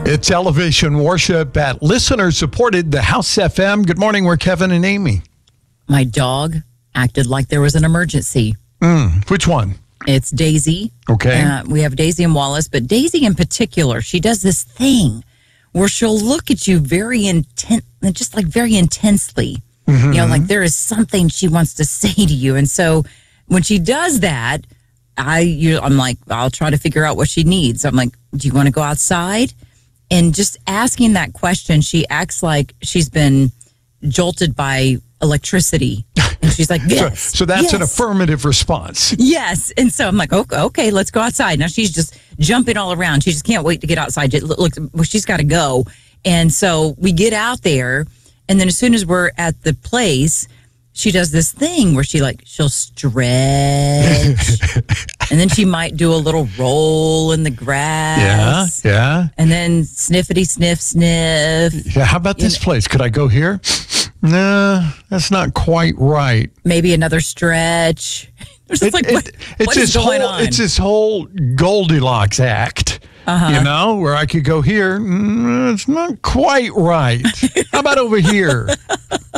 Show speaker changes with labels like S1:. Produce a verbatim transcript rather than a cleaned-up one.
S1: It's Elevation Worship at listener-supported The House F M. Good morning. We're Kevin and Amy.
S2: My dog acted like there was an emergency.
S1: Mm, which one?
S2: It's Daisy.
S1: Okay.
S2: Uh, we have Daisy and Wallace, but Daisy in particular, she does this thing where she'll look at you very intent, just like very intensely. Mm-hmm. You know, like there is something she wants to say to you. And so when she does that, I, you, I'm like, I'll try to figure out what she needs. I'm like, do you want to go outside? And just asking that question, she acts like she's been jolted by electricity. And she's like, yes.
S1: So, so that's
S2: yes.
S1: an affirmative response.
S2: Yes. And so I'm like, okay, okay, let's go outside. Now she's just jumping all around. She just can't wait to get outside. It looks, well, she's got to go. And so we get out there. And then as soon as we're at the place, she does this thing where she like, she'll stretch. And then she might do a little roll in the grass.
S1: Yeah, yeah.
S2: And then sniffity sniff sniff.
S1: Yeah, how about this place? Could I go here? Nah, that's not quite right.
S2: Maybe another stretch. It's
S1: It-
S2: like,
S1: it-
S2: what,
S1: it's
S2: what
S1: this
S2: is going
S1: whole,
S2: on?
S1: It's this whole Goldilocks act,
S2: Uh-huh.
S1: you know, where I could go here. Mm, it's not quite right. How about over here?